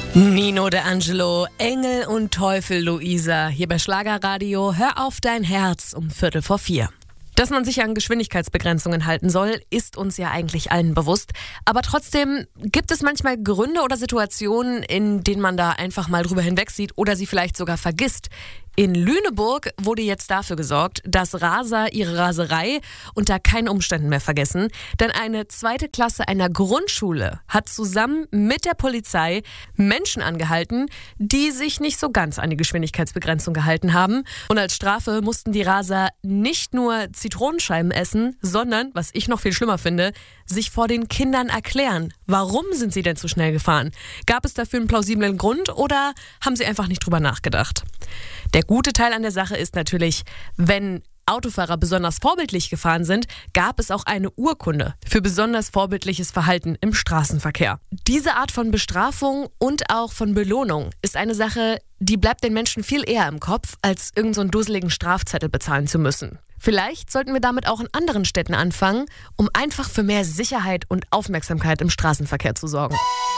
Nino D'Angelo, Engel und Teufel, Luisa. Hier bei Schlagerradio. Hör auf dein Herz um 3:45. Dass man sich an Geschwindigkeitsbegrenzungen halten soll, ist uns ja eigentlich allen bewusst. Aber trotzdem gibt es manchmal Gründe oder Situationen, in denen man da einfach mal drüber hinwegsieht oder sie vielleicht sogar vergisst. In Lüneburg wurde jetzt dafür gesorgt, dass Raser ihre Raserei unter keinen Umständen mehr vergessen. Denn eine 2. Klasse einer Grundschule hat zusammen mit der Polizei Menschen angehalten, die sich nicht so ganz an die Geschwindigkeitsbegrenzung gehalten haben. Und als Strafe mussten die Raser nicht nur Zitronenscheiben essen, sondern, was ich noch viel schlimmer finde, sich vor den Kindern erklären. Warum sind sie denn zu schnell gefahren? Gab es dafür einen plausiblen Grund oder haben sie einfach nicht drüber nachgedacht? Der gute Teil an der Sache ist natürlich, wenn Autofahrer besonders vorbildlich gefahren sind, gab es auch eine Urkunde für besonders vorbildliches Verhalten im Straßenverkehr. Diese Art von Bestrafung und auch von Belohnung ist eine Sache, die bleibt den Menschen viel eher im Kopf, als irgend so einen dusseligen Strafzettel bezahlen zu müssen. Vielleicht sollten wir damit auch in anderen Städten anfangen, um einfach für mehr Sicherheit und Aufmerksamkeit im Straßenverkehr zu sorgen.